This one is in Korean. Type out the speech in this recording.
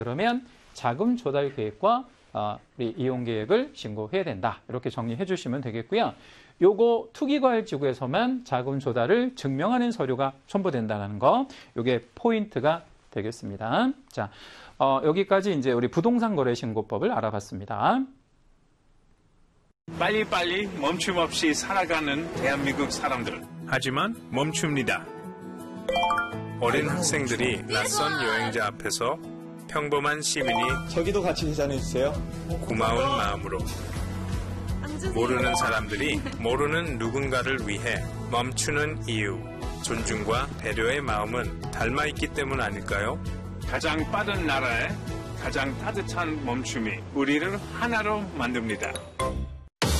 그러면 자금 조달 계획과 우리 이용 계획을 신고해야 된다. 이렇게 정리해 주시면 되겠고요. 요거 투기과열지구에서만 자금 조달을 증명하는 서류가 첨부된다는 거, 요게 포인트가 되겠습니다. 자, 여기까지 이제 우리 부동산 거래 신고법을 알아봤습니다. 빨리빨리 멈춤 없이 살아가는 대한민국 사람들. 하지만 멈춥니다. 어린 학생들이 낯선 여행자 앞에서 평범한 시민이 저기도 같이 계산해주세요. 고마운 마음으로 모르는 사람들이 모르는 누군가를 위해 멈추는 이유, 존중과 배려의 마음은 닮아있기 때문 아닐까요? 가장 빠른 나라에 가장 따뜻한 멈춤이 우리를 하나로 만듭니다.